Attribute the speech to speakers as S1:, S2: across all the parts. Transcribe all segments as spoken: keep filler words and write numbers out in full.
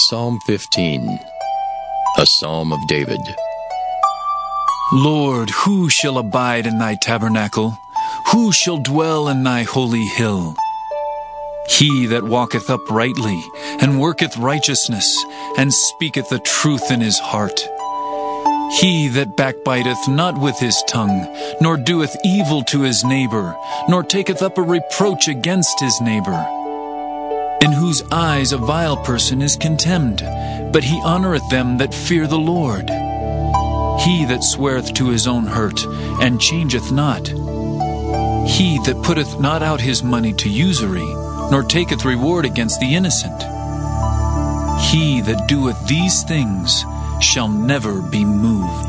S1: Psalm fifteen, a psalm of David.
S2: Lord, who shall abide in thy tabernacle? Who shall dwell in thy holy hill? He that walketh uprightly, and worketh righteousness, and speaketh the truth in his heart. He that backbiteth not with his tongue, nor doeth evil to his neighbor, nor taketh up a reproach against his neighbor. In whose eyes a vile person is contemned, but he honoureth them that fear the Lord. He that sweareth to his own hurt, and changeth not. He that putteth not out his money to usury, nor taketh reward against the innocent. He that doeth these things shall never be moved.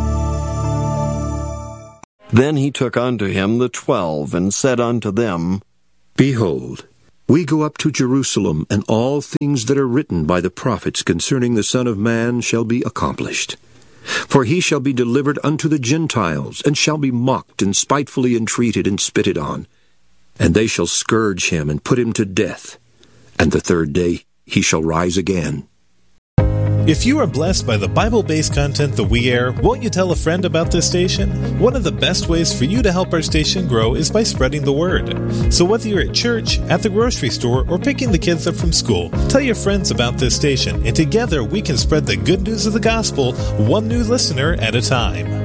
S3: Then he took unto him the twelve, and said unto them,
S4: Behold, we go up to Jerusalem, and all things that are written by the prophets concerning the Son of Man shall be accomplished. For he shall be delivered unto the Gentiles, and shall be mocked, and spitefully entreated, and spitted on. And they shall scourge him, and put him to death. And the third day he shall rise again.
S5: If you are blessed by the Bible-based content that we air, won't you tell a friend about this station? One of the best ways for you to help our station grow is by spreading the word. So whether you're at church, at the grocery store, or picking the kids up from school, tell your friends about this station, and together we can spread the good news of the gospel, one new listener at a time.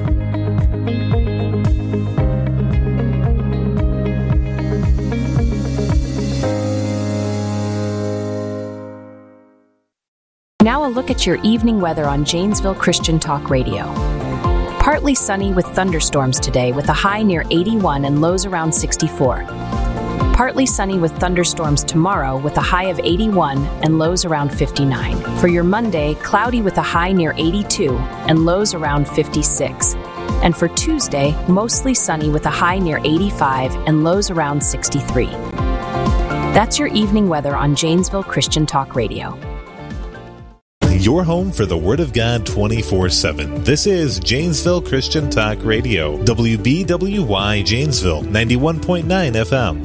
S6: Now a look at your evening weather on Janesville Christian Talk Radio. Partly sunny with thunderstorms today with a high near eighty-one and lows around sixty-four. Partly sunny with thunderstorms tomorrow with a high of eighty-one and lows around fifty-nine. For your Monday, cloudy with a high near eighty-two and lows around fifty-six. And for Tuesday, mostly sunny with a high near eighty-five and lows around sixty-three. That's your evening weather on Janesville Christian Talk Radio.
S5: Your home for the Word of God twenty-four seven. This is Janesville Christian Talk Radio, W B W Y Janesville, ninety-one point nine F M.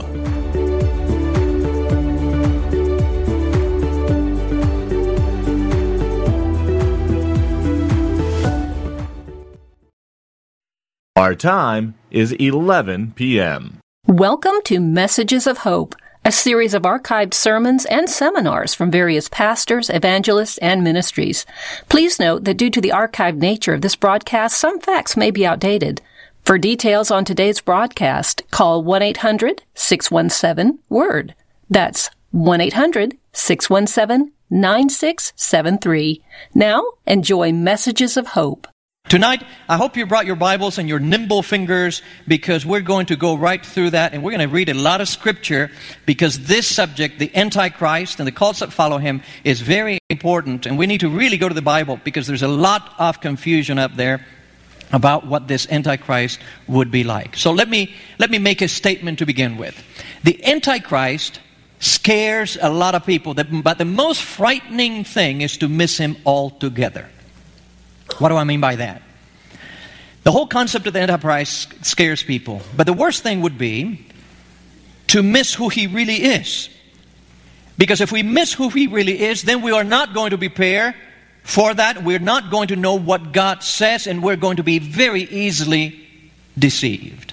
S7: Our time is eleven p.m.
S8: Welcome to Messages of Hope, a series of archived sermons and seminars from various pastors, evangelists, and ministries. Please note that due to the archived nature of this broadcast, some facts may be outdated. For details on today's broadcast, call one eight hundred six one seven WORD. That's one eight hundred six one seven nine six seven three. Now, enjoy Messages of Hope.
S9: Tonight, I hope you brought your Bibles and your nimble fingers, because we're going to go right through that, and we're going to read a lot of Scripture, because this subject, the Antichrist and the cults that follow him, is very important, and we need to really go to the Bible, because there's a lot of confusion up there about what this Antichrist would be like. So let me let me make a statement to begin with. The Antichrist scares a lot of people, but the most frightening thing is to miss him altogether. What do I mean by that? The whole concept of the Antichrist scares people. But the worst thing would be to miss who he really is. Because if we miss who he really is, then we are not going to prepare for that. We're not going to know what God says, and we're going to be very easily deceived.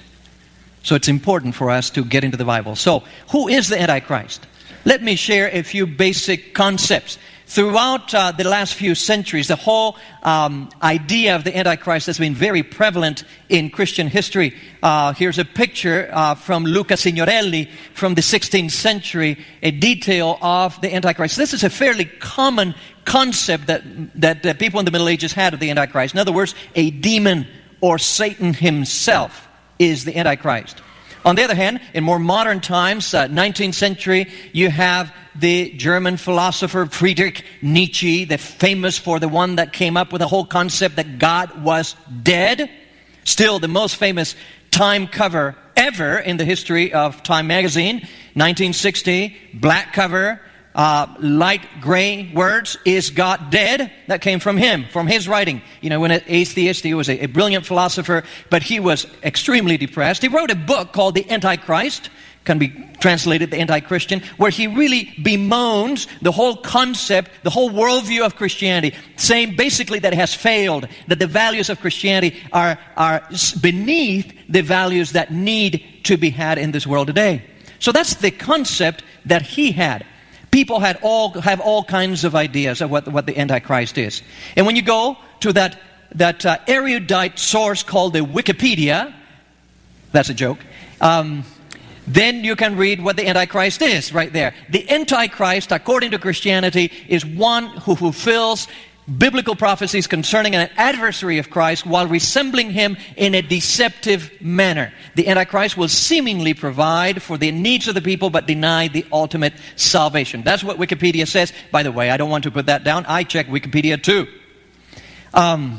S9: So it's important for us to get into the Bible. So, who is the Antichrist? Let me share a few basic concepts. Throughout uh, the last few centuries, the whole um, idea of the Antichrist has been very prevalent in Christian history. Uh, here's a picture uh, from Luca Signorelli from the sixteenth century, a detail of the Antichrist. This is a fairly common concept that, that uh, people in the Middle Ages had of the Antichrist. In other words, a demon or Satan himself is the Antichrist. On the other hand, in more modern times, uh, nineteenth century, you have the German philosopher Friedrich Nietzsche, the famous for the one that came up with the whole concept that God was dead. Still the most famous Time cover ever in the history of Time magazine. nineteen sixty, black cover, uh, light gray words, is God dead? That came from him, from his writing. You know, when an atheist, he was a, a brilliant philosopher, but he was extremely depressed. He wrote a book called The Antichrist, can be translated the anti-Christian, where he really bemoans the whole concept, the whole worldview of Christianity, saying basically that it has failed, that the values of Christianity are, are beneath the values that need to be had in this world today. So that's the concept that he had. People had all have all kinds of ideas of what, what the Antichrist is. And when you go to that, that uh, erudite source called the Wikipedia, that's a joke, um, then you can read what the Antichrist is right there. The Antichrist, according to Christianity, is one who fulfills biblical prophecies concerning an adversary of Christ while resembling him in a deceptive manner. The Antichrist will seemingly provide for the needs of the people but deny the ultimate salvation. That's what Wikipedia says. By the way, I don't want to put that down. I checked Wikipedia too. Um,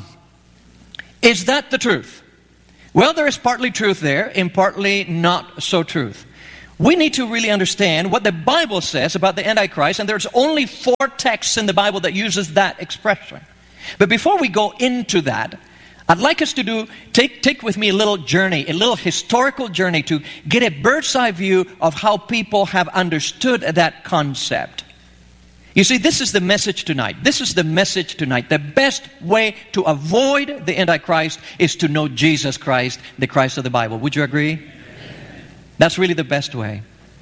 S9: is that the truth? Well, there is partly truth there and partly not so truth. We need to really understand what the Bible says about the Antichrist, and there's only four texts in the Bible that uses that expression. But before we go into that, I'd like us to do take, take with me a little journey, a little historical journey to get a bird's eye view of how people have understood that concept. You see, this is the message tonight. This is the message tonight. The best way to avoid the Antichrist is to know Jesus Christ, the Christ of the Bible. Would you agree? That's really the best way.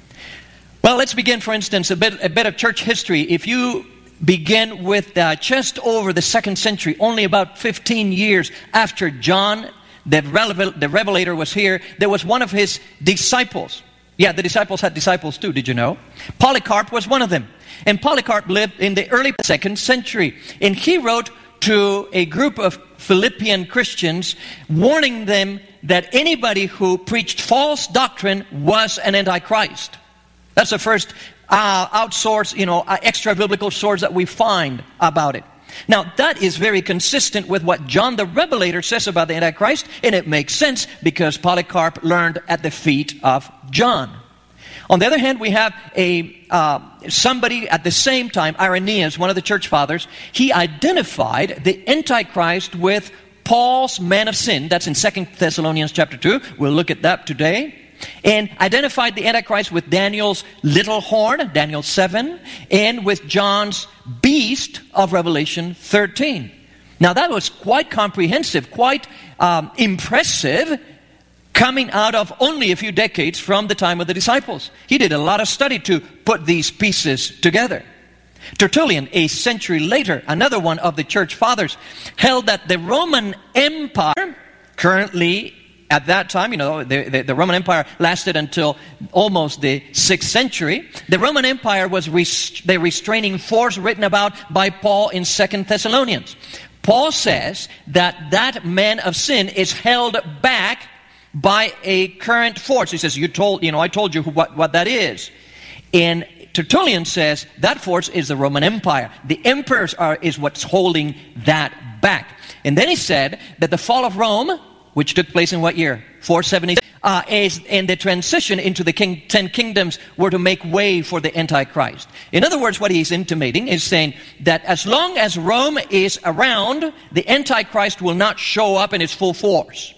S9: Well, let's begin, for instance, a bit, a bit of church history. If you begin with uh, just over the second century, only about fifteen years after John, the, revel- the Revelator, was here, there was one of his disciples. Yeah, the disciples had disciples too, did you know? Polycarp was one of them. And Polycarp lived in the early second century. And he wrote to a group of Philippian Christians, warning them that anybody who preached false doctrine was an antichrist. That's the first uh, outsource, you know, uh, extra biblical source that we find about it. Now, that is very consistent with what John the Revelator says about the Antichrist, and it makes sense because Polycarp learned at the feet of John. On the other hand, we have a uh, somebody at the same time, Irenaeus, one of the church fathers. He identified the Antichrist with Paul's man of sin. That's in Second Thessalonians chapter two. We'll look at that today. And identified the Antichrist with Daniel's little horn, Daniel seven, and with John's beast of Revelation thirteen. Now that was quite comprehensive, quite um, impressive, coming out of only a few decades from the time of the disciples. He did a lot of study to put these pieces together. Tertullian, a century later, another one of the church fathers, held that the Roman Empire, currently at that time, you know, the, the, the Roman Empire lasted until almost the sixth century. The Roman Empire was rest- the restraining force written about by Paul in Second Thessalonians. Paul says that that man of sin is held back by a current force. He says, "You told, you know, I told you who, what, what that is." And Tertullian says that force is the Roman Empire. The emperors are is what's holding that back. And then he said that the fall of Rome, which took place in what year? four seventy. Uh, is, and the transition into the king, ten kingdoms were to make way for the Antichrist. In other words, what he's intimating is saying that as long as Rome is around, the Antichrist will not show up in its full force.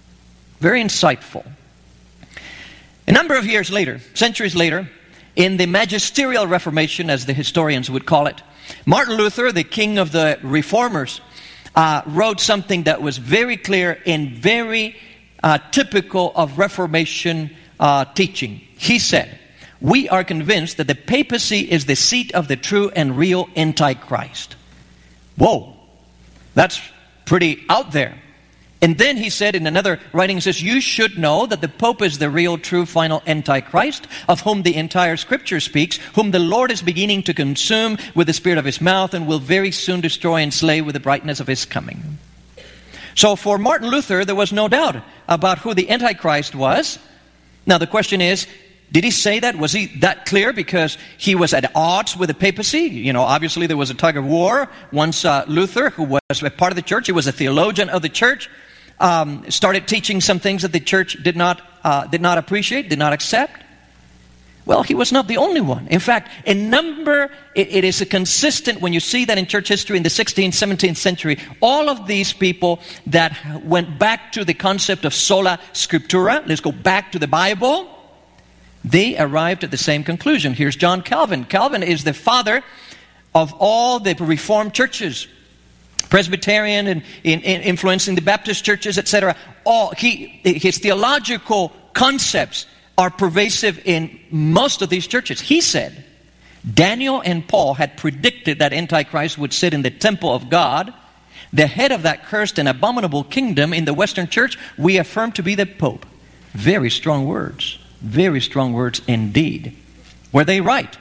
S9: Very insightful. A number of years later, centuries later, in the magisterial Reformation, as the historians would call it, Martin Luther, the king of the reformers, uh, wrote something that was very clear and very uh, typical of Reformation uh, teaching. He said, "We are convinced that the papacy is the seat of the true and real Antichrist." Whoa, that's pretty out there. And then he said in another writing, he says, "You should know that the Pope is the real, true, final Antichrist, of whom the entire Scripture speaks, whom the Lord is beginning to consume with the spirit of his mouth, and will very soon destroy and slay with the brightness of his coming." So for Martin Luther, there was no doubt about who the Antichrist was. Now the question is, did he say that? Was he that clear because he was at odds with the papacy? You know, obviously there was a tug of war. Once uh, Luther, who was a part of the church, he was a theologian of the church, Um, started teaching some things that the church did not uh, did not appreciate, did not accept. Well, he was not the only one. In fact, a number, it, it is a consistent, when you see that in church history in the sixteenth, seventeenth century, all of these people that went back to the concept of sola scriptura, let's go back to the Bible, they arrived at the same conclusion. Here's John Calvin. Calvin is the father of all the Reformed churches, Presbyterian and in, in influencing the Baptist churches, et cetera. All he, his theological concepts are pervasive in most of these churches. He said, Daniel and Paul had predicted that Antichrist would sit in the temple of God, the head of that cursed and abominable kingdom. In the Western church, we affirm to be the Pope. Very strong words. Very strong words indeed. Were they right?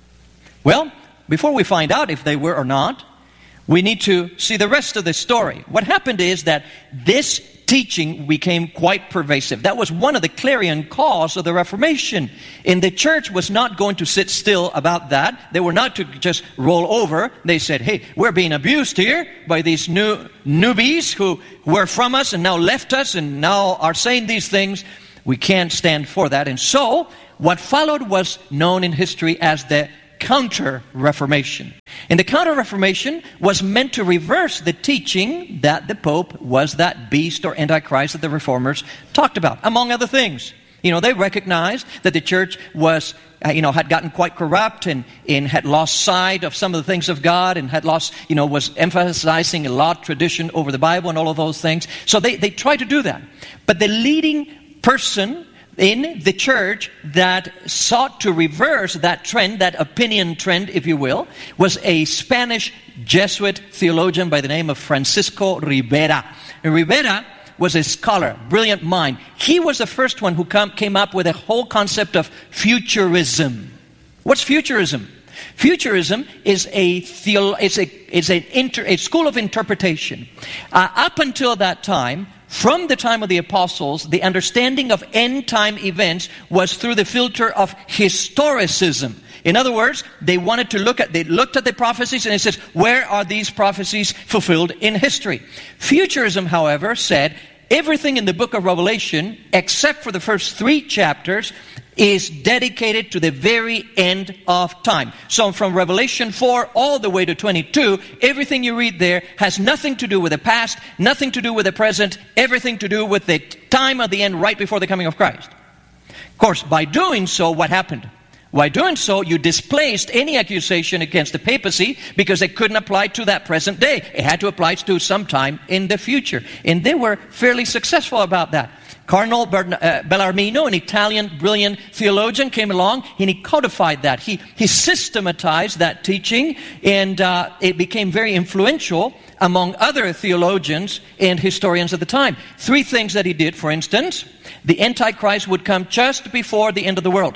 S9: Well, before we find out if they were or not, we need to see the rest of the story. What happened is that this teaching became quite pervasive. That was one of the clarion calls of the Reformation. And the church was not going to sit still about that. They were not to just roll over. They said, hey, we're being abused here by these new newbies who were from us and now left us and now are saying these things. We can't stand for that. And so, what followed was known in history as the Counter-Reformation. And the Counter-Reformation was meant to reverse the teaching that the Pope was that beast or Antichrist that the Reformers talked about, among other things. You know, they recognized that the church was, uh, you know, had gotten quite corrupt and, and had lost sight of some of the things of God and had lost, you know, was emphasizing a law tradition over the Bible and all of those things. So they, they tried to do that. But the leading person in the church that sought to reverse that trend, that opinion trend, if you will, was a Spanish Jesuit theologian by the name of Francisco Ribera. And Ribera was a scholar, brilliant mind. He was the first one who come, came up with a whole concept of futurism. What's futurism? Futurism is a theolo- is a is an inter- a school of interpretation. Uh, up until that time, from the time of the apostles, the understanding of end-time events was through the filter of historicism. In other words, they wanted to look at, they looked at the prophecies and it says, where are these prophecies fulfilled in history? Futurism, however, said everything in the book of Revelation, except for the first three chapters, is dedicated to the very end of time. So from Revelation four all the way to twenty-two, everything you read there has nothing to do with the past, nothing to do with the present, everything to do with the time of the end right before the coming of Christ. Of course, by doing so, what happened? By doing so, you displaced any accusation against the papacy because it couldn't apply to that present day. It had to apply to some time in the future. And they were fairly successful about that. Cardinal Bern- uh, Bellarmino, an Italian brilliant theologian, came along and he codified that. He, he systematized that teaching and uh, it became very influential among other theologians and historians of the time. Three things that he did, for instance. The Antichrist would come just before the end of the world.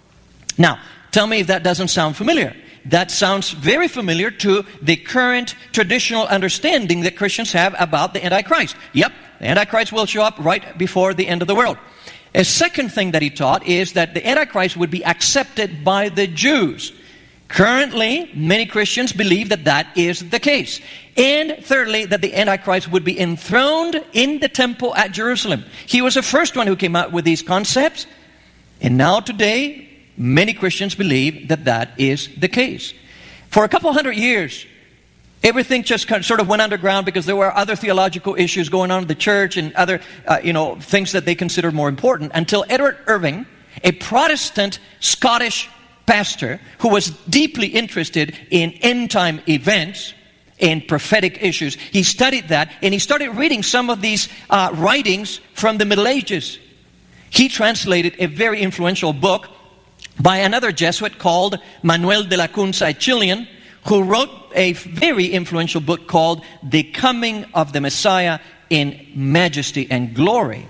S9: Now, tell me if that doesn't sound familiar. That sounds very familiar to the current traditional understanding that Christians have about the Antichrist. Yep, the Antichrist will show up right before the end of the world. A second thing that he taught is that the Antichrist would be accepted by the Jews. Currently, many Christians believe that that is the case. And thirdly, that the Antichrist would be enthroned in the temple at Jerusalem. He was the first one who came out with these concepts. And now today, many Christians believe that that is the case. For a couple hundred years, everything just kind of sort of went underground because there were other theological issues going on in the church and other, uh, you know, things that they considered more important. Until Edward Irving, a Protestant Scottish pastor who was deeply interested in end-time events and prophetic issues, he studied that and he started reading some of these uh, writings from the Middle Ages. He translated a very influential book by another Jesuit called Manuel de la Cunza, a Chilean, who wrote a very influential book called The Coming of the Messiah in Majesty and Glory.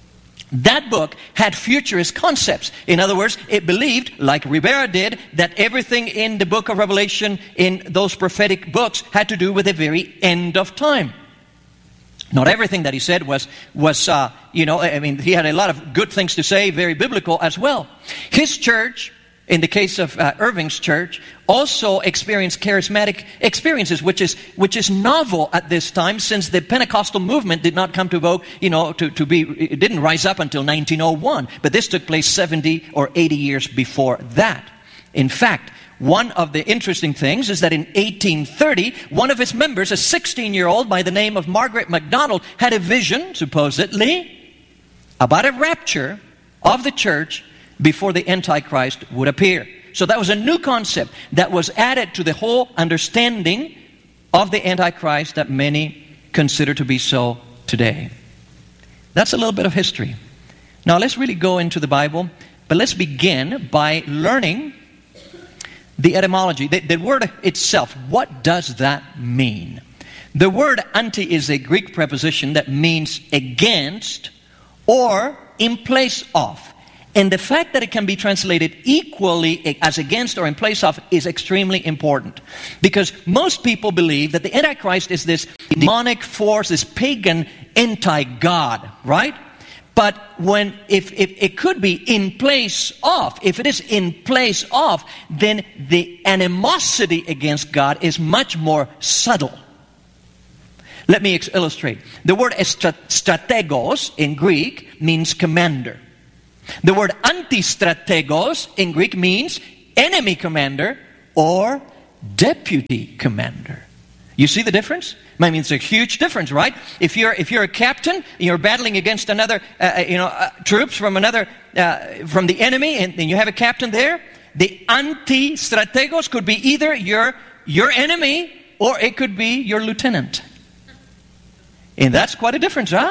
S9: That book had futurist concepts. In other words, it believed, like Ribera did, that everything in the book of Revelation, in those prophetic books, had to do with the very end of time. Not everything that he said was, was uh, you know, I mean, he had a lot of good things to say, very biblical as well. His church in the case of uh, Irving's church, also experienced charismatic experiences, which is which is novel at this time, since the Pentecostal movement did not come to vogue, you know, to, to be, it didn't rise up until nineteen oh one, but this took place seventy or eighty years before that. In fact, one of the interesting things is that in eighteen thirty, one of its members, a sixteen-year-old by the name of Margaret MacDonald, had a vision, supposedly, about a rapture of the church before the Antichrist would appear. So that was a new concept that was added to the whole understanding of the Antichrist that many consider to be so today. That's a little bit of history. Now let's really go into the Bible, but let's begin by learning the etymology. The, the word itself, what does that mean? The word anti is a Greek preposition that means against or in place of. And the fact that it can be translated equally as against or in place of is extremely important. Because most people believe that the Antichrist is this demonic force, this pagan anti-God, right? But when, if, if it could be in place of, if it is in place of, then the animosity against God is much more subtle. Let me ex- illustrate. The word strategos in Greek means commander. The word antistrategos in Greek means enemy commander or deputy commander. You see the difference? I mean, it's a huge difference, right? If you're if you're a captain, you're battling against another, uh, you know, uh, troops from another uh, from the enemy, and, and you have a captain there. The anti-strategos could be either your your enemy or it could be your lieutenant, and that's quite a difference, huh?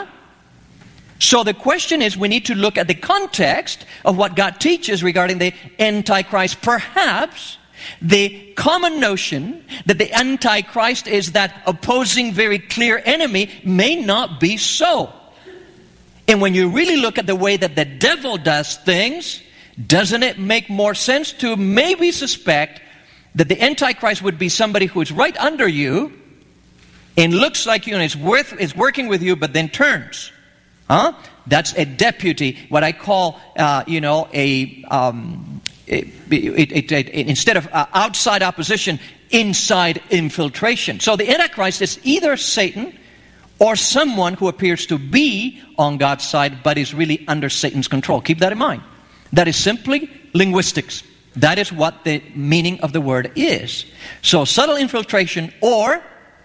S9: So the question is, we need to look at the context of what God teaches regarding the Antichrist. Perhaps the common notion that the Antichrist is that opposing, very clear enemy may not be so. And when you really look at the way that the devil does things, doesn't it make more sense to maybe suspect that the Antichrist would be somebody who is right under you and looks like you and is, worth, is working with you, but then turns? Huh? That's a deputy, what I call, uh, you know, a, um, it, it, it, it, instead of uh, outside opposition, inside infiltration. So the Antichrist is either Satan or someone who appears to be on God's side, but is really under Satan's control. Keep that in mind. That is simply linguistics. That is what the meaning of the word is. So subtle infiltration or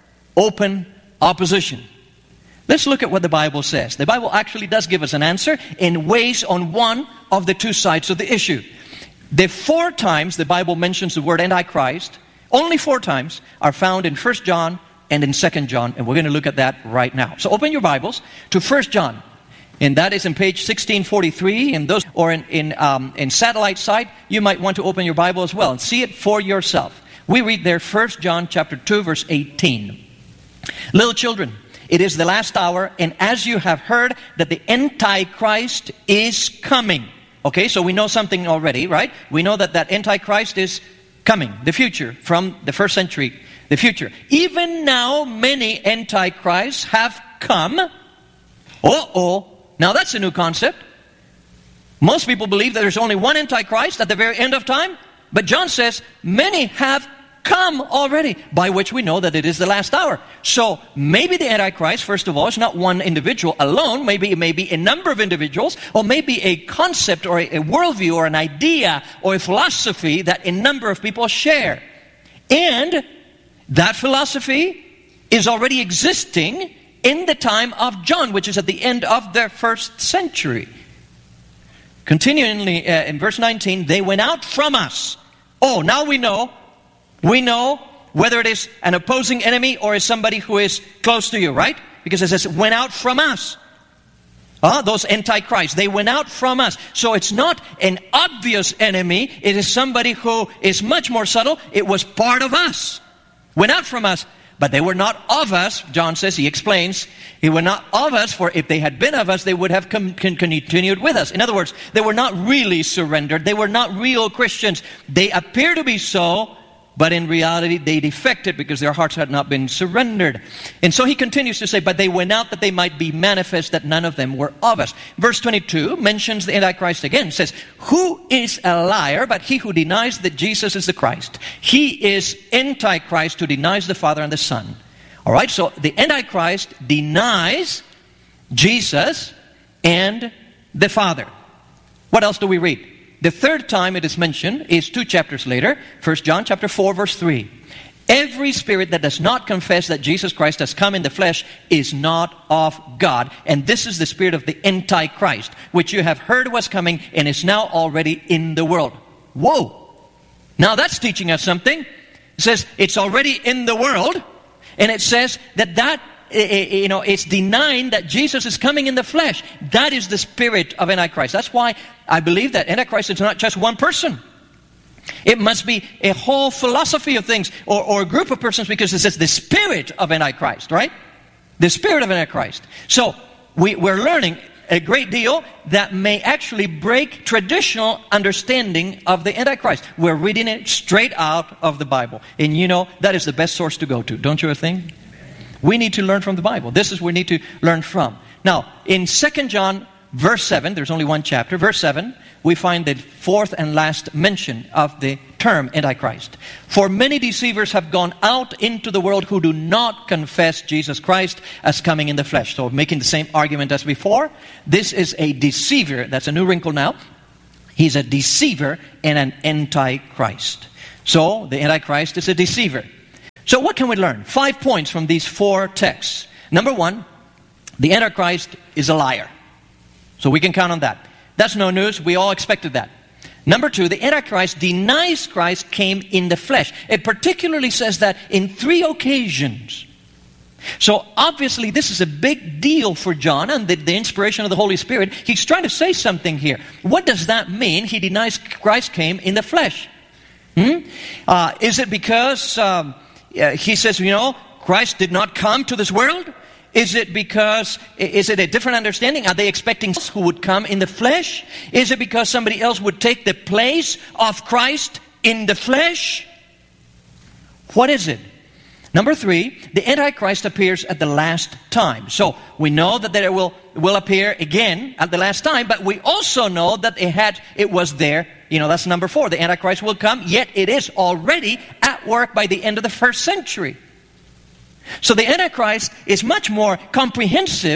S9: open opposition. Let's look at what the Bible says. The Bible actually does give us an answer in ways on one of the two sides of the issue. The four times the Bible mentions the word Antichrist, only four times, are found in First John and in Second John, and we're going to look at that right now. So open your Bibles to First John, and that is in page sixteen forty-three, and those, or in, in, um, in satellite site, you might want to open your Bible as well and see it for yourself. We read there First John chapter two, verse eighteen. Little children, it is the last hour, and as you have heard that the Antichrist is coming. Okay, so we know something already, right? We know that that Antichrist is coming, the future, from the first century, the future. Even now, many Antichrists have come. Uh-oh, now that's a new concept. Most people believe that there's only one Antichrist at the very end of time, but John says many have come already, by which we know that it is the last hour. So maybe the Antichrist, first of all, is not one individual alone. Maybe it may be a number of individuals, or maybe a concept or a, a worldview or an idea or a philosophy that a number of people share. And that philosophy is already existing in the time of John, which is at the end of the first century. Continually uh, in verse nineteen, they went out from us. Oh, now we know We know whether it is an opposing enemy or is somebody who is close to you, right? Because it says, went out from us. Uh, those antichrists, they went out from us. So it's not an obvious enemy. It is somebody who is much more subtle. It was part of us. Went out from us. But they were not of us, John says, he explains. They were not of us, for if they had been of us, they would have com- con- continued with us. In other words, they were not really surrendered. They were not real Christians. They appear to be so, but in reality they defected because their hearts had not been surrendered. And so he continues to say, but they went out that they might be manifest that none of them were of us. Verse twenty-two mentions the Antichrist again. It says, who is a liar but he who denies that Jesus is the Christ? He is Antichrist who denies the Father and the Son. All right, so the Antichrist denies Jesus and the Father. What else do we read? The third time it is mentioned is two chapters later, First John chapter four, verse three. Every spirit that does not confess that Jesus Christ has come in the flesh is not of God. And this is the spirit of the Antichrist, which you have heard was coming and is now already in the world. Whoa! Now that's teaching us something. It says it's already in the world, and it says that that you know, it's denying that Jesus is coming in the flesh. That is the spirit of Antichrist. That's why I believe that Antichrist is not just one person. It must be a whole philosophy of things, or, or a group of persons, because it says the spirit of Antichrist, right? The spirit of Antichrist. So we, we're learning a great deal that may actually break traditional understanding of the Antichrist. We're reading it straight out of the Bible. And you know, that is the best source to go to. Don't you think? We need to learn from the Bible. This is where we need to learn from. Now, in Second John, verse seven, there's only one chapter, verse seven, we find the fourth and last mention of the term Antichrist. For many deceivers have gone out into the world who do not confess Jesus Christ as coming in the flesh. So making the same argument as before, this is a deceiver. That's a new wrinkle now. He's a deceiver and an Antichrist. So the Antichrist is a deceiver. So what can we learn? Five points from these four texts. Number one, the Antichrist is a liar. So we can count on that. That's no news. We all expected that. Number two, the Antichrist denies Christ came in the flesh. It particularly says that in three occasions. So obviously this is a big deal for John and the, the inspiration of the Holy Spirit. He's trying to say something here. What does that mean? He denies Christ came in the flesh. Hmm? Uh, is it because... Um, Uh, he says, you know, Christ did not come to this world? Is it because, is it a different understanding? Are they expecting who would come in the flesh? Is it because somebody else would take the place of Christ in the flesh? What is it? Number three, the Antichrist appears at the last time. So we know that there will, will appear again at the last time, but we also know that it had it was there. You know, that's number four. The Antichrist will come, yet it is already at work by the end of the first century. So the Antichrist is much more comprehensive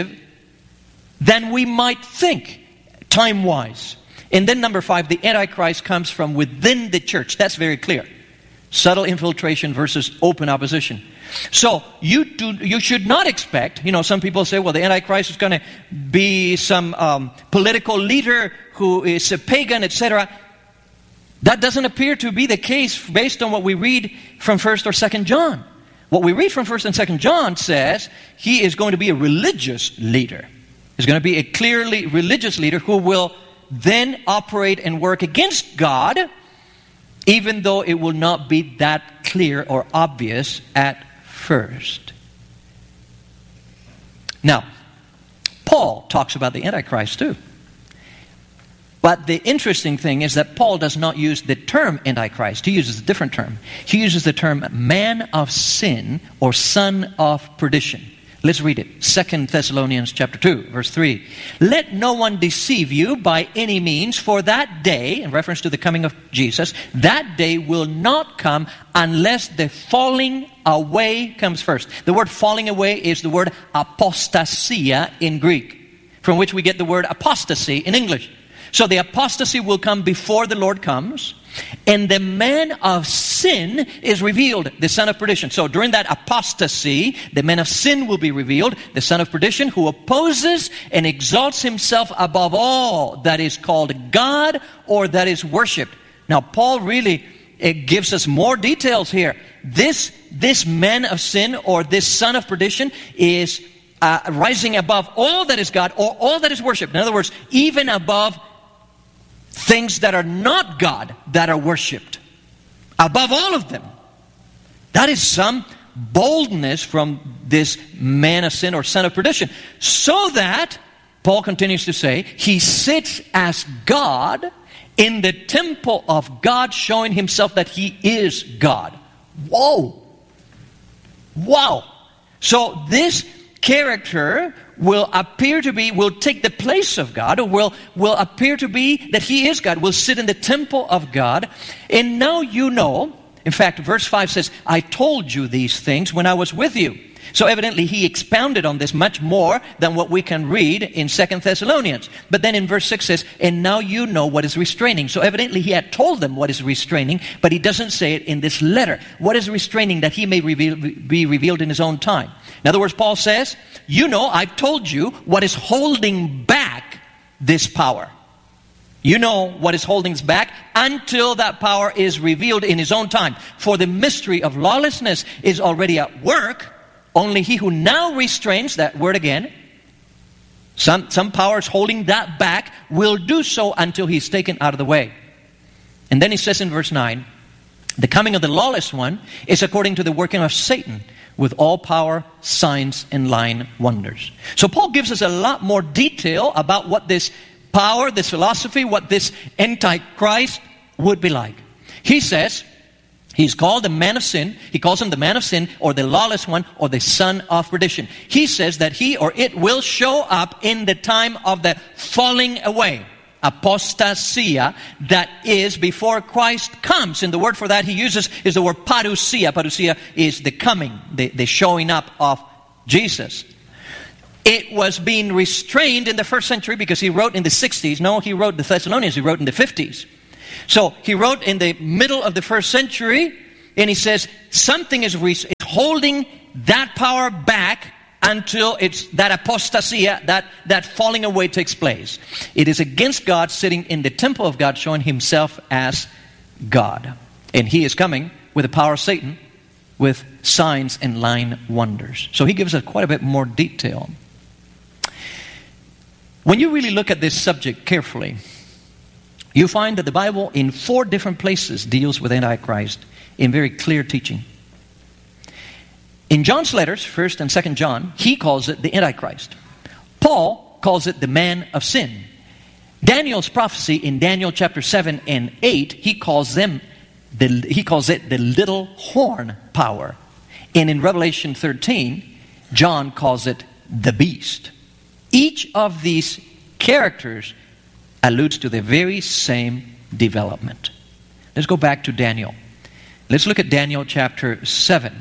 S9: than we might think, time-wise. And then number five, the Antichrist comes from within the church. That's very clear. Subtle infiltration versus open opposition. So you do, you should not expect, you know, some people say, well, the Antichrist is going to be some um, political leader who is a pagan, et cetera. That doesn't appear to be the case based on what we read from First or Second John. What we read from First and Second John says he is going to be a religious leader. He's going to be a clearly religious leader who will then operate and work against God, even though it will not be that clear or obvious at first. Now, Paul talks about the Antichrist too. But the interesting thing is that Paul does not use the term Antichrist. He uses a different term. He uses the term man of sin or son of perdition. Let's read it. Second Thessalonians chapter two, verse three. Let no one deceive you by any means, for that day, in reference to the coming of Jesus, that day will not come unless the falling away comes first. The word falling away is the word apostasia in Greek, from which we get the word apostasy in English. So the apostasy will come before the Lord comes, and the man of sin is revealed, the son of perdition. So during that apostasy, the man of sin will be revealed, the son of perdition, who opposes and exalts himself above all that is called God or that is worshipped. Now Paul really it gives us more details here. This, this man of sin or this son of perdition is uh, rising above all that is God or all that is worshipped. In other words, even above things that are not God that are worshipped. Above all of them. That is some boldness from this man of sin or son of perdition. So that, Paul continues to say, he sits as God in the temple of God, showing himself that he is God. Whoa! Wow! So this character will appear to be, will take the place of God, or will, will appear to be that he is God, will sit in the temple of God. And now you know, in fact, verse five says, I told you these things when I was with you. So evidently he expounded on this much more than what we can read in Second Thessalonians. But then in verse six says, and now you know what is restraining. So evidently he had told them what is restraining, but he doesn't say it in this letter. What is restraining that he may reveal, be revealed in his own time? In other words, Paul says, you know, I've told you what is holding back this power. You know what is holding us back until that power is revealed in his own time. For the mystery of lawlessness is already at work. Only he who now restrains, that word again, some, some powers holding that back, will do so until he's taken out of the way. And then he says in verse nine, the coming of the lawless one is according to the working of Satan, with all power, signs, and lying wonders. So Paul gives us a lot more detail about what this power, this philosophy, what this Antichrist would be like. He says, he's called the man of sin. He calls him the man of sin, or the lawless one, or the son of perdition. He says that he or it will show up in the time of the falling away, apostasia, that is before Christ comes. And the word for that he uses is the word parousia. Parousia is the coming, the, the showing up of Jesus. It was being restrained in the first century because he wrote in the sixties. No, he wrote the Thessalonians, he wrote in the fifties. So he wrote in the middle of the first century, and he says something is re- holding that power back until it's that apostasia, that, that falling away takes place. It is against God sitting in the temple of God, showing himself as God. And he is coming with the power of Satan, with signs and lying wonders. So he gives us quite a bit more detail. When you really look at this subject carefully, you find that the Bible in four different places deals with Antichrist in very clear teaching. In John's letters, First and Second John, he calls it the Antichrist. Paul calls it the man of sin. Daniel's prophecy in Daniel chapter seven and eight, he calls them the, he calls it the little horn power. And in Revelation thirteen, John calls it the beast. Each of these characters alludes to the very same development. Let's go back to Daniel. Let's look at Daniel chapter seven.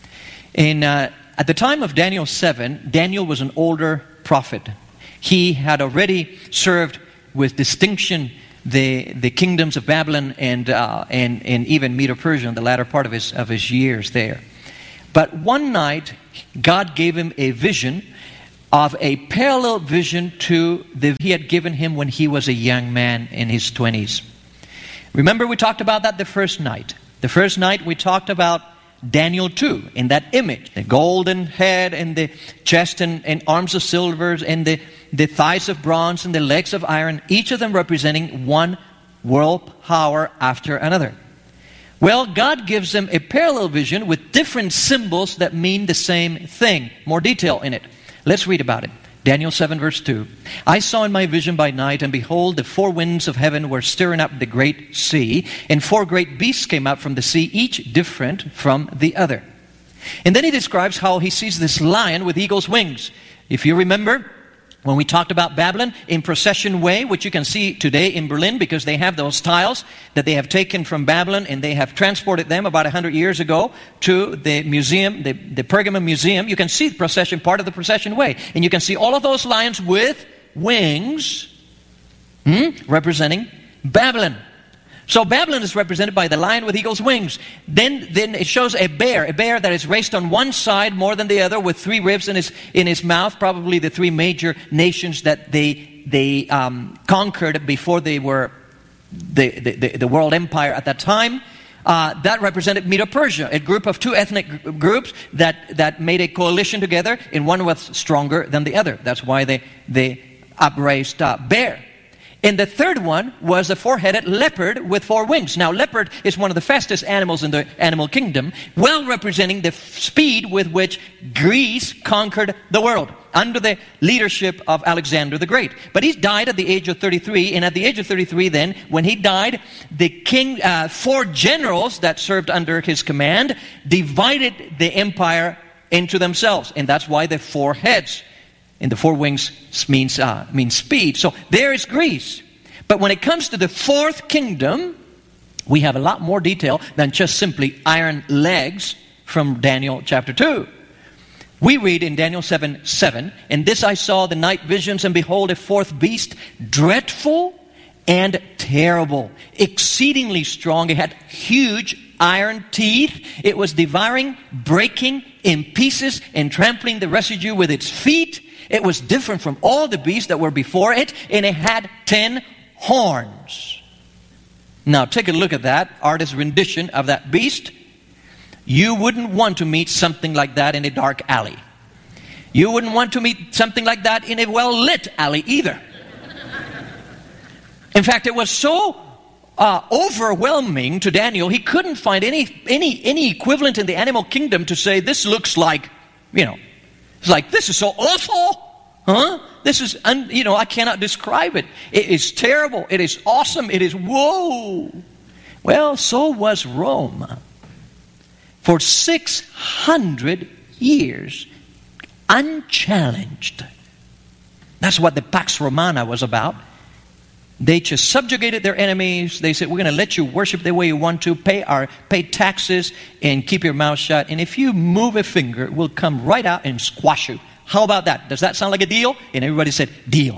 S9: In, uh, at the time of Daniel seven, Daniel was an older prophet. He had already served with distinction the, the kingdoms of Babylon and, uh, and, and even Medo-Persia in the latter part of his, of his years there. But one night, God gave him a vision of a parallel vision to the he had given him when he was a young man in his twenties. Remember, we talked about that the first night. The first night we talked about Daniel two, in that image, the golden head and the chest and, and arms of silver and the, the thighs of bronze and the legs of iron, each of them representing one world power after another. Well, God gives them a parallel vision with different symbols that mean the same thing. More detail in it. Let's read about it. Daniel seven verse two. I saw in my vision by night, and behold, the four winds of heaven were stirring up the great sea, and four great beasts came out from the sea, each different from the other. And then he describes how he sees this lion with eagle's wings. If you remember, when we talked about Babylon in Procession Way, which you can see today in Berlin because they have those tiles that they have taken from Babylon and they have transported them about one hundred years ago to the museum, the, the Pergamon Museum. You can see the procession, part of the Procession Way. And you can see all of those lions with wings hmm, representing Babylon. So Babylon is represented by the lion with eagle's wings. Then, then it shows a bear, a bear that is raised on one side more than the other, with three ribs in his in his mouth. Probably the three major nations that they they um, conquered before they were the the, the world empire at that time. Uh, that represented Medo-Persia, a group of two ethnic g- groups that that made a coalition together, and one was stronger than the other. That's why they they upraised uh, bear. And the third one was a four-headed leopard with four wings. Now, leopard is one of the fastest animals in the animal kingdom, well representing the f- speed with which Greece conquered the world. under the leadership of Alexander the Great. But he died at the age of thirty-three, and at the age of thirty-three then, when he died, the king, uh, four generals that served under his command divided the empire into themselves. And that's why the four heads and the four wings means, uh, means speed. So there is Greece. But when it comes to the fourth kingdom, we have a lot more detail than just simply iron legs from Daniel chapter two. We read in Daniel seven seven, "And this I saw the night visions, and behold, a fourth beast, dreadful and terrible, exceedingly strong. It had huge iron teeth. It was devouring, breaking in pieces, and trampling the residue with its feet. It was different from all the beasts that were before it, and it had ten horns." Now take a look at that artist's rendition of that beast. You wouldn't want to meet something like that in a dark alley. You wouldn't want to meet something like that in a well-lit alley either. In fact, it was so uh, overwhelming to Daniel, he couldn't find any, any, any equivalent in the animal kingdom to say, this looks like, you know, it's like, this is so awful. Huh? This is, un, you know, I cannot describe it. It is terrible. It is awesome. It is, whoa. Well, so was Rome. For six hundred years, unchallenged. That's what the Pax Romana was about. They just subjugated their enemies. They said, we're going to let you worship the way you want to, pay our pay taxes, and keep your mouth shut. And if you move a finger, we'll come right out and squash you. How about that? Does that sound like a deal? And everybody said, deal.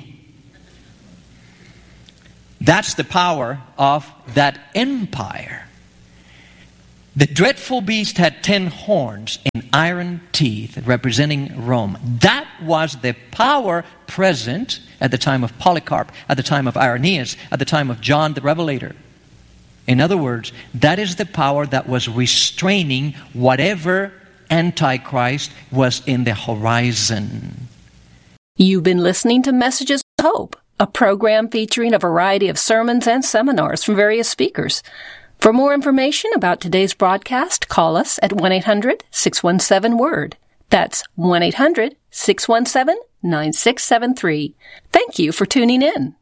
S9: That's the power of that empire. The dreadful beast had ten horns and iron teeth, representing Rome. That was the power present at the time of Polycarp, at the time of Irenaeus, at the time of John the Revelator. In other words, that is the power that was restraining whatever Antichrist was in the horizon.
S8: You've been listening to Messages of Hope, a program featuring a variety of sermons and seminars from various speakers. For more information about today's broadcast, call us at one eight hundred six one seven word. That's one eight hundred six one seven nine six seven three. Thank you for tuning in.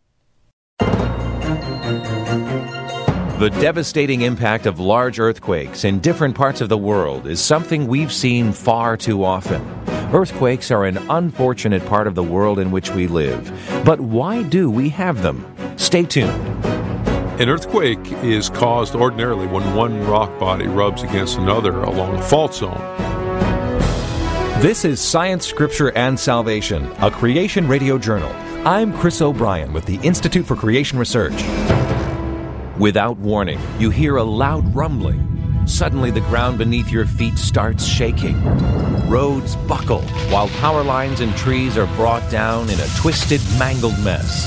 S10: The devastating impact of large earthquakes in different parts of the world is something we've seen far too often. Earthquakes are an unfortunate part of the world in which we live. But why do we have them? Stay tuned.
S11: An earthquake is caused ordinarily when one rock body rubs against another along a fault zone.
S10: This is Science, Scripture, and Salvation, a Creation Radio Journal. I'm Chris O'Brien with the Institute for Creation Research. Without warning, you hear a loud rumbling. Suddenly, the ground beneath your feet starts shaking. Roads buckle, while power lines and trees are brought down in a twisted, mangled mess.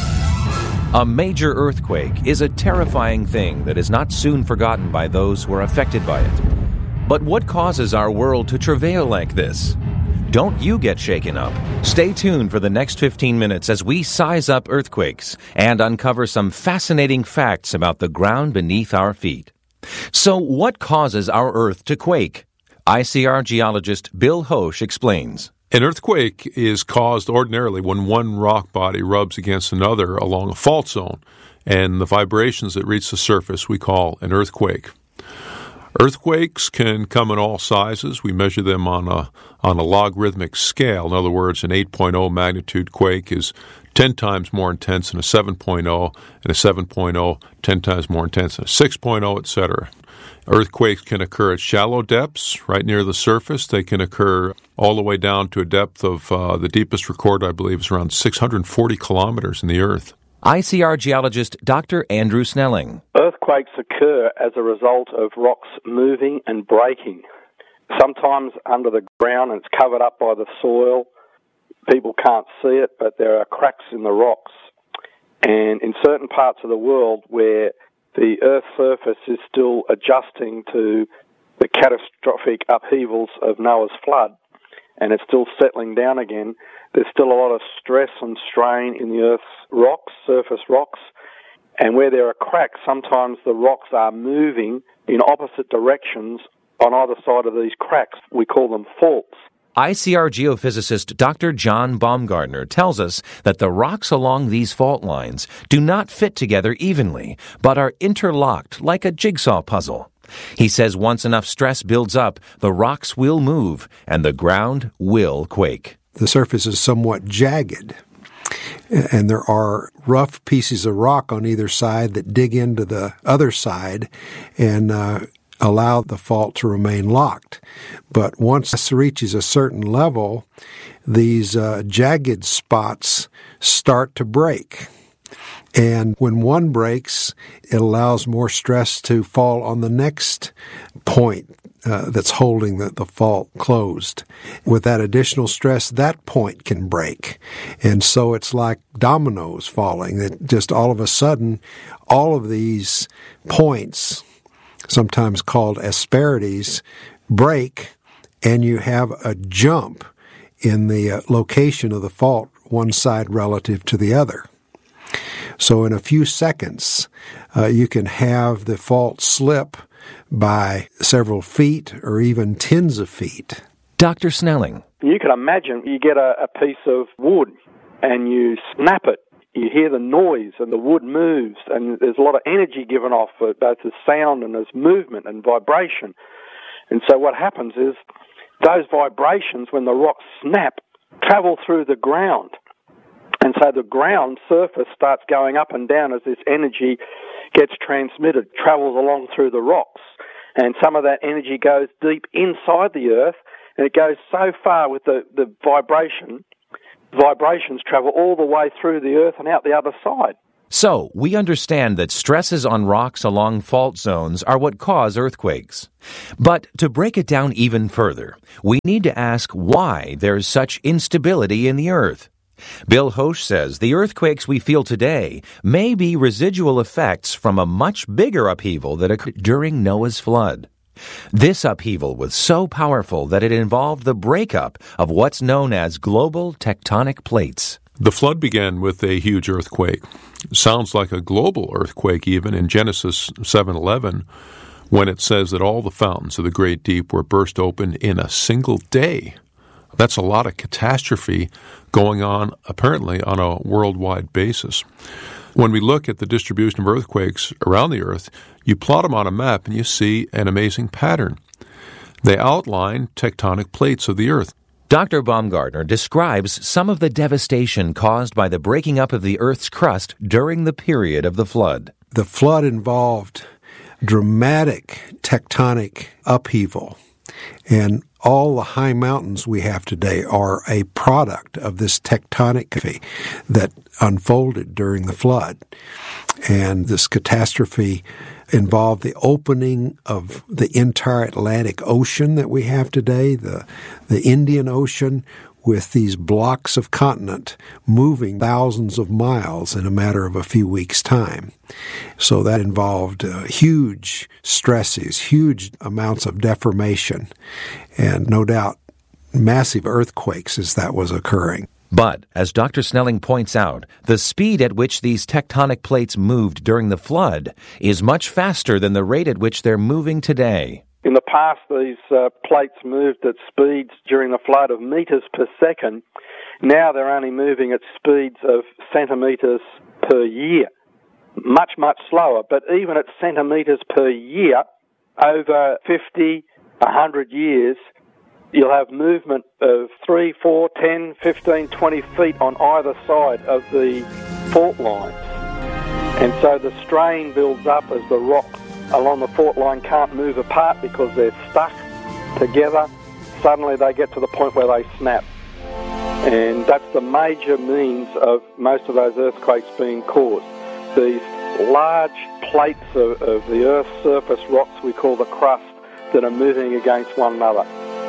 S10: A major earthquake is a terrifying thing that is not soon forgotten by those who are affected by it. But what causes our world to travail like this? Don't you get shaken up. Stay tuned for the next fifteen minutes as we size up earthquakes and uncover some fascinating facts about the ground beneath our feet. So what causes our Earth to quake? I C R geologist Bill Hosch explains.
S11: An earthquake is caused ordinarily when one rock body rubs against another along a fault zone, and the vibrations that reach the surface we call an earthquake. Earthquakes can come in all sizes. We measure them on a on a logarithmic scale. In other words, an eight point oh magnitude quake is ten times more intense than a seven point oh, and a seven point oh ten times more intense than a six point oh, et cetera. Earthquakes can occur at shallow depths, right near the surface. They can occur all the way down to a depth of, uh, the deepest recorded, I believe, is around six hundred forty kilometers in the Earth.
S10: I C R geologist Doctor Andrew Snelling.
S12: Earthquakes occur as a result of rocks moving and breaking. Sometimes under the ground and it's covered up by the soil. People can't see it, but there are cracks in the rocks. And in certain parts of the world where the Earth's surface is still adjusting to the catastrophic upheavals of Noah's flood, and it's still settling down again, there's still a lot of stress and strain in the Earth's rocks, surface rocks, and where there are cracks, sometimes the rocks are moving in opposite directions on either side of these cracks. We call them faults.
S10: I C R geophysicist Doctor John Baumgartner tells us that the rocks along these fault lines do not fit together evenly, but are interlocked like a jigsaw puzzle. He says once enough stress builds up, the rocks will move and the ground will quake.
S13: The surface is somewhat jagged, and there are rough pieces of rock on either side that dig into the other side and uh, allow the fault to remain locked. But once this reaches a certain level, these uh, jagged spots start to break. And when one breaks, it allows more stress to fall on the next point uh, that's holding the, the fault closed. With that additional stress, that point can break. And so it's like dominoes falling. That just all of a sudden, all of these points, sometimes called asperities, break, and you have a jump in the uh, location of the fault, one side relative to the other. So in a few seconds, uh, you can have the fault slip by several feet or even tens of feet.
S10: Doctor Snelling.
S12: You can imagine you get a, a piece of wood and you snap it. You hear the noise and the wood moves, and there's a lot of energy given off it, both as sound and as movement and vibration. And so what happens is those vibrations, when the rocks snap, travel through the ground. And so the ground surface starts going up and down as this energy gets transmitted, travels along through the rocks. And some of that energy goes deep inside the earth, and it goes so far with the, the vibration, vibrations travel all the way through the earth and out the other side.
S10: So, we understand that stresses on rocks along fault zones are what cause earthquakes. But to break it down even further, we need to ask why there's such instability in the earth. Bill Hosch says the earthquakes we feel today may be residual effects from a much bigger upheaval that occurred during Noah's flood. This upheaval was so powerful that it involved the breakup of what's known as global tectonic plates.
S11: The flood began with a huge earthquake. Sounds like a global earthquake even in Genesis seven eleven, when it says that all the fountains of the great deep were burst open in a single day. That's a lot of catastrophe going on, apparently, on a worldwide basis. When we look at the distribution of earthquakes around the earth, you plot them on a map and you see an amazing pattern. They outline tectonic plates of the earth.
S10: Doctor Baumgartner describes some of the devastation caused by the breaking up of the Earth's crust during the period of the flood.
S13: The flood involved dramatic tectonic upheaval, and all the high mountains we have today are a product of this tectonic that unfolded during the flood. And this catastrophe involved the opening of the entire Atlantic Ocean that we have today, the, the Indian Ocean, with these blocks of continent moving thousands of miles in a matter of a few weeks' time. So that involved uh, huge stresses, huge amounts of deformation, and no doubt massive earthquakes as that was occurring.
S10: But, as Doctor Snelling points out, the speed at which these tectonic plates moved during the flood is much faster than the rate at which they're moving today.
S12: In the past, these uh, plates moved at speeds during the flood of meters per second. Now they're only moving at speeds of centimeters per year. Much, much slower. But even at centimeters per year, over fifty, one hundred years, you'll have movement of three, four, ten, fifteen, twenty feet on either side of the fault lines. And so the strain builds up as the rock along the fault line can't move apart because they're stuck together. Suddenly they get to the point where they snap. And that's the major means of most of those earthquakes being caused. These large plates of, of the Earth's surface rocks we call the crust that are moving against one another.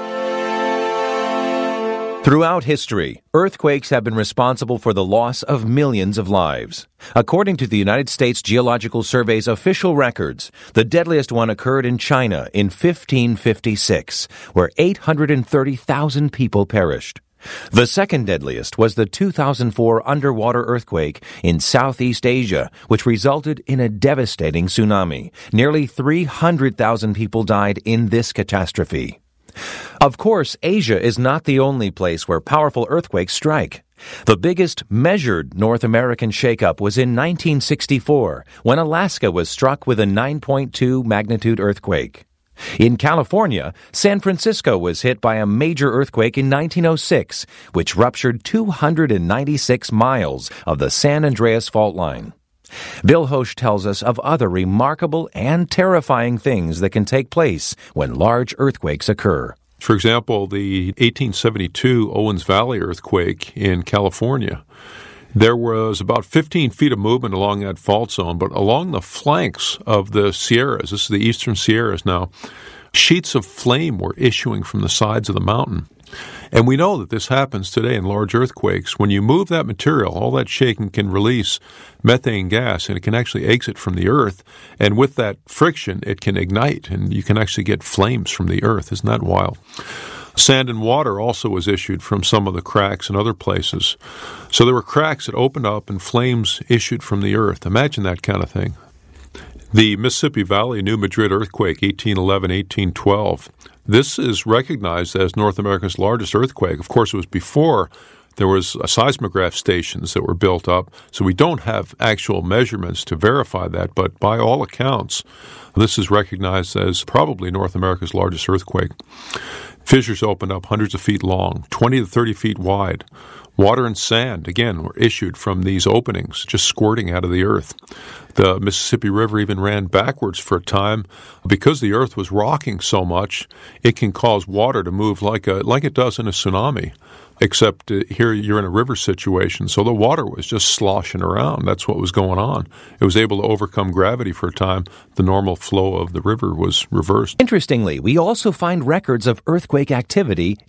S10: Throughout history, earthquakes have been responsible for the loss of millions of lives. According to the United States Geological Survey's official records, the deadliest one occurred in China in fifteen fifty-six, where eight hundred thirty thousand people perished. The second deadliest was the two thousand four underwater earthquake in Southeast Asia, which resulted in a devastating tsunami. Nearly three hundred thousand people died in this catastrophe. Of course, Asia is not the only place where powerful earthquakes strike. The biggest measured North American shakeup was in nineteen sixty-four, when Alaska was struck with a nine point two magnitude earthquake. In California, San Francisco was hit by a major earthquake in nineteen oh six, which ruptured two hundred ninety-six miles of the San Andreas Fault Line. Bill Hosch tells us of other remarkable and terrifying things that can take place when large earthquakes occur.
S11: For example, the eighteen seventy-two Owens Valley earthquake in California. There was about fifteen feet of movement along that fault zone, but along the flanks of the Sierras, this is the eastern Sierras now, sheets of flame were issuing from the sides of the mountain. And we know that this happens today in large earthquakes. When you move that material, all that shaking can release methane gas, and it can actually exit from the earth. And with that friction, it can ignite, and you can actually get flames from the earth. Isn't that wild? Sand and water also was issued from some of the cracks in other places. So there were cracks that opened up and flames issued from the earth. Imagine that kind of thing. The Mississippi Valley New Madrid earthquake, eighteen eleven to eighteen twelve. This is recognized as North America's largest earthquake. Of course, it was before there was seismograph stations that were built up, so we don't have actual measurements to verify that, but by all accounts, this is recognized as probably North America's largest earthquake. Fissures opened up hundreds of feet long, twenty to thirty feet wide. Water and sand, again, were issued from these openings, just squirting out of the earth. The Mississippi River even ran backwards for a time. Because the earth was rocking so much, it can cause water to move like a like it does in a tsunami, except uh, here you're in a river situation, so the water was just sloshing around. That's what was going on. It was able to overcome gravity for a time. The normal flow of the river was reversed.
S10: Interestingly, we also find records of earthquake activity